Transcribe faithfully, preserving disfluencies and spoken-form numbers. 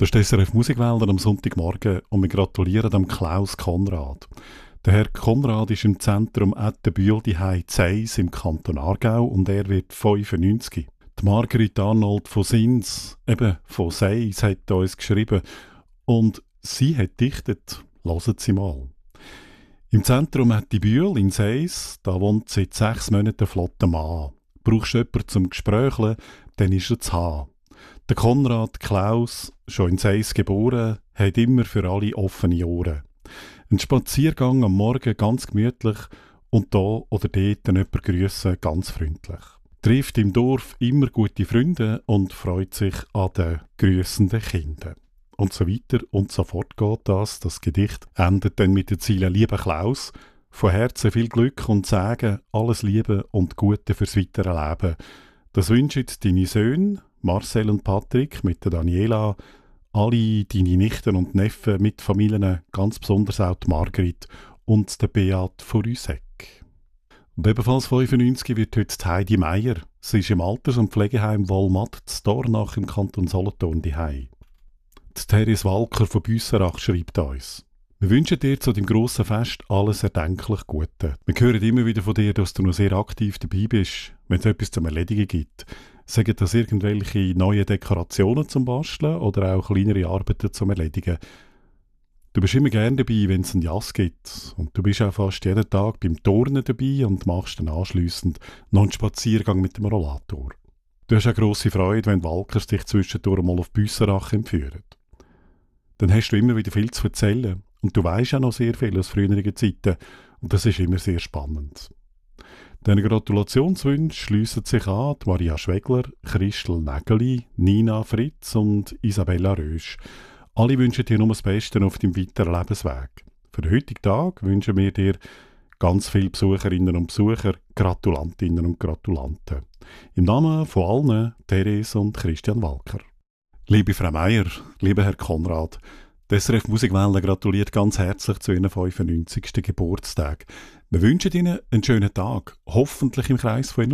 Das ist die S R F Musikwälder am Sonntagmorgen und wir gratulieren dem Klaus Konrad. Der Herr Konrad ist im Zentrum Ettenbühl daheim Zeis im Kanton Aargau und er wird fünfundneunzig. Die Margrit Arnold von Sins, eben von Seis, hat uns geschrieben und sie hat dichtet. Hören Sie mal. Im Zentrum Ettenbühl in Seis, da wohnt seit sechs Monaten ein flotter Mann. Brauchst du jemanden zum Gesprächeln, dann ist er zu haben. Der Konrad Klaus, schon in Seis geboren, hat immer für alle offene Ohren. Ein Spaziergang am Morgen ganz gemütlich und da oder dort jemanden grüssen ganz freundlich. Trifft im Dorf immer gute Freunde und freut sich an den grüssenden Kindern. Und so weiter und so fort geht das. Das Gedicht endet dann mit den Zielen «Lieber Klaus, von Herzen viel Glück und sagen alles Liebe und Gute fürs weitere Leben. Das wünschen deine Söhne, Marcel und Patrick mit der Daniela, alle deine Nichten und Neffen mit Familien, ganz besonders auch die Margrit und der Beat von Rüsegg. Und ebenfalls fünfundneunzig wird heute die Heidi Meier. Sie ist im Alters- und Pflegeheim Wollmatt zu Dornach im Kanton Solothurn daheim. Die Therese Walker von Büsserach schreibt uns: Wir wünschen dir zu deinem grossen Fest alles erdenklich Gute. Wir hören immer wieder von dir, dass du noch sehr aktiv dabei bist, wenn es etwas zum Erledigen gibt. Sagen das irgendwelche neue Dekorationen zum Basteln oder auch kleinere Arbeiten zum Erledigen. Du bist immer gerne dabei, wenn es einen Jass gibt. Und du bist auch fast jeden Tag beim Turnen dabei und machst dann anschliessend noch einen Spaziergang mit dem Rollator. Du hast auch grosse Freude, wenn die Walkers dich zwischendurch mal auf Büsserach entführen. Dann hast du immer wieder viel zu erzählen. Und du weisst auch noch sehr viel aus früheren Zeiten. Und das ist immer sehr spannend. Deine Gratulationswünsche schliessen sich an die Maria Schwegler, Christel Nägeli, Nina Fritz und Isabella Rösch. Alle wünschen dir nur das Beste auf deinem weiteren Lebensweg. Für den heutigen Tag wünschen wir dir ganz viele Besucherinnen und Besucher, Gratulantinnen und Gratulanten. Im Namen von allen, Therese und Christian Walker. Liebe Frau Meier, lieber Herr Konrad, die S R F Musikwälder gratuliert ganz herzlich zu Ihrem fünfundneunzigsten Geburtstag. Wir wünschen Ihnen einen schönen Tag, hoffentlich im Kreis von Ihren